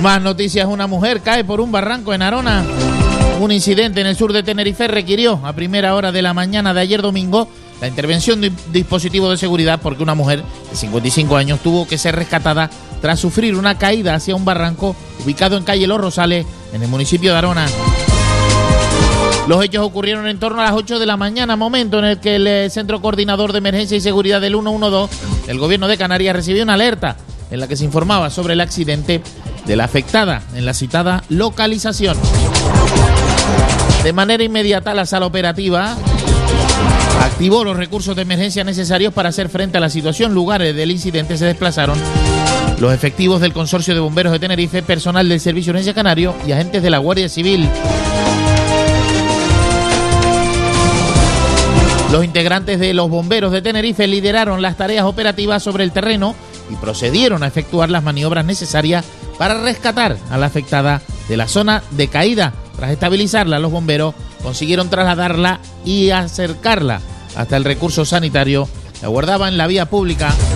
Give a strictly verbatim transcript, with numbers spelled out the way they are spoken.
Más noticias, una mujer cae por un barranco en Arona. Un incidente en el sur de Tenerife requirió a primera hora de la mañana de ayer domingo la intervención de un dispositivo de seguridad porque una mujer de cincuenta y cinco años tuvo que ser rescatada tras sufrir una caída hacia un barranco ubicado en calle Los Rosales, en el municipio de Arona. Los hechos ocurrieron en torno a las ocho de la mañana, momento en el que el Centro Coordinador de Emergencia y Seguridad del ciento doce del Gobierno de Canarias recibió una alerta en la que se informaba sobre el accidente de la afectada en la citada localización. De manera inmediata, la sala operativa activó los recursos de emergencia necesarios para hacer frente a la situación. Lugares del incidente se desplazaron los efectivos del Consorcio de Bomberos de Tenerife, personal del Servicio de Urgencia Canario y agentes de la Guardia Civil. Los integrantes de los bomberos de Tenerife lideraron las tareas operativas sobre el terreno y procedieron a efectuar las maniobras necesarias para rescatar a la afectada de la zona de caída. Tras estabilizarla, los bomberos consiguieron trasladarla y acercarla hasta el recurso sanitario que aguardaba en la vía pública.